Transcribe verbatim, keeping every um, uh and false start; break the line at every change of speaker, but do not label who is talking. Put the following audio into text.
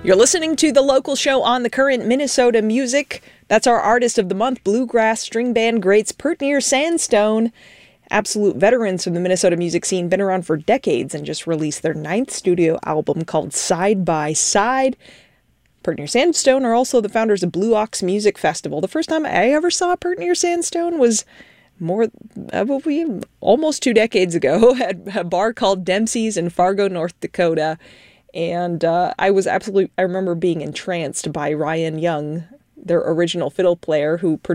You're listening to the local show on the Current Minnesota Music. That's our artist of the month, bluegrass string band greats Pert Near Sandstone. Absolute veterans from the Minnesota music scene, been around for decades and just released their ninth studio album called Side by Side. Pert Near Sandstone are also the founders of Blue Ox Music Festival. The first time I ever saw Pert Near Sandstone was more, uh, almost two decades ago at a bar called Dempsey's in Fargo, North Dakota. And uh, I was absolutely, I remember being entranced by Ryan Young, their original fiddle player, who produced